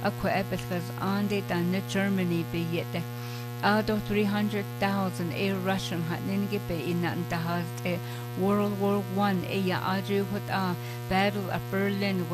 aqua ebelchas ande dan na Germany be yete. Ado 300,000 Russian hat ninge be in an dahas World War I ya adru hut a battle of Berlin